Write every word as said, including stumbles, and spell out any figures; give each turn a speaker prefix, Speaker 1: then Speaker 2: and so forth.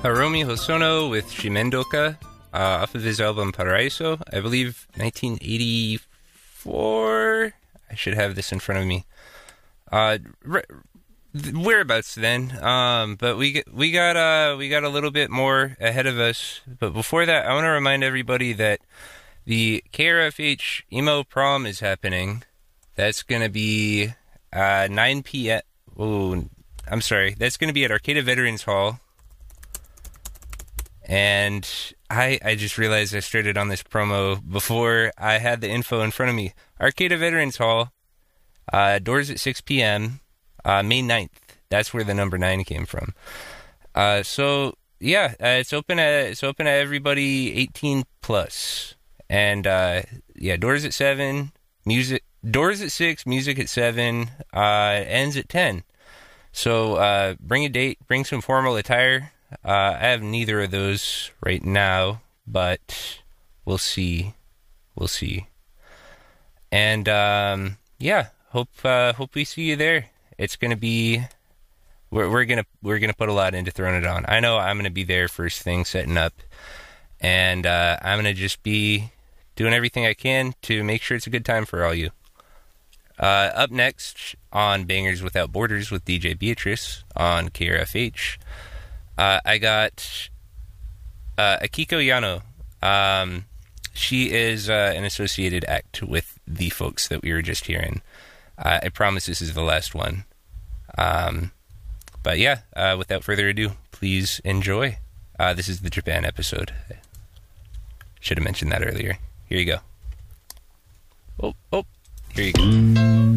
Speaker 1: Hiromi Hosono with Shimendoka, uh, off of his album Paraiso, I believe nineteen eighty-four. I should have this in front of me. Uh, re- whereabouts then? Um, but we get, we got uh we got a little bit more ahead of us. But before that, I want to remind everybody that the K R F H Emo Prom is happening. That's gonna be uh nine p.m. Oh, I'm sorry. That's gonna be at Arcata Veterans Hall. And I I just realized I started on this promo before I had the info in front of me. Arcata Veterans Hall, uh, doors at six p.m., uh, May ninth. That's where the number nine came from. Uh, so, yeah, uh, it's open at, it's open to everybody eighteen plus. And, uh, yeah, doors at seven, music, doors at six, music at seven, uh, ends at ten. So, uh, bring a date, bring some formal attire. Uh, I have neither of those right now, but we'll see. We'll see. And, um, yeah, hope, uh, hope we see you there. It's gonna be, we're, we're gonna, we're gonna put a lot into throwing it on. I know I'm gonna be there first thing setting up, and, uh, I'm gonna just be doing everything I can to make sure it's a good time for all you. Uh, up next on Bangers Without Borders with D J Beatrice on K R F H. Uh, I got uh, Akiko Yano. Um, she is uh, an associated act with the folks that we were just hearing. Uh, I promise this is the last one. Um, but yeah, uh, without further ado, please enjoy. Uh, this is the Japan episode. Should have mentioned that earlier. Here you go. Oh, oh, here you go.